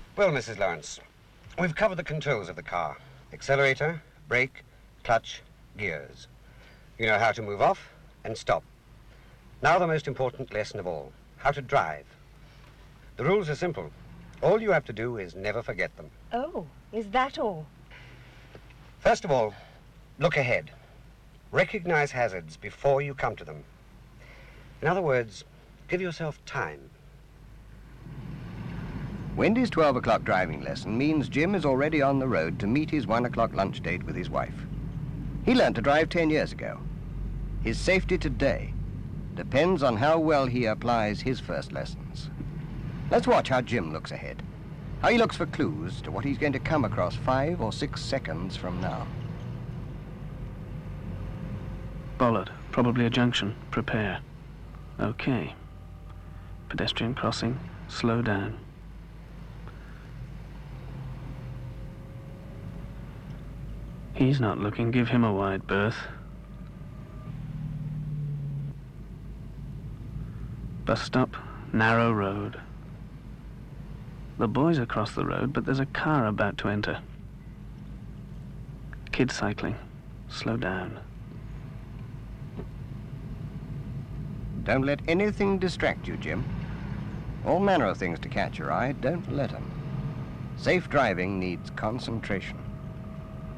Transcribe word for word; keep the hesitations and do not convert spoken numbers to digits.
Well, Missus Lawrence, we've covered the controls of the car. Accelerator, brake, clutch, gears. You know how to move off and stop. Now the most important lesson of all, how to drive. The rules are simple. All you have to do is never forget them. Oh, is that all? First of all, look ahead. Recognize hazards before you come to them. In other words, give yourself time. Wendy's twelve o'clock driving lesson means Jim is already on the road to meet his one o'clock lunch date with his wife. He learned to drive ten years ago. His safety today depends on how well he applies his first lessons. Let's watch how Jim looks ahead, how he looks for clues to what he's going to come across five or six seconds from now. Bollard, probably a junction. Prepare. Okay. Pedestrian crossing. Slow down. He's not looking. Give him a wide berth. Bus stop. Narrow road. The boys across the road, but there's a car about to enter. Kid cycling. Slow down. Don't let anything distract you, Jim. All manner of things to catch your eye. Don't let them. Safe driving needs concentration.